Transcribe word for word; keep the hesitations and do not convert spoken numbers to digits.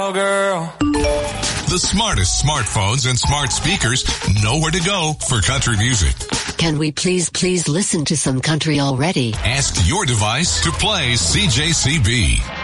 cowgirl. The smartest smartphones and smart speakers know where to go for country music. Can we please, please listen to some country already? Ask your device to play C J C B.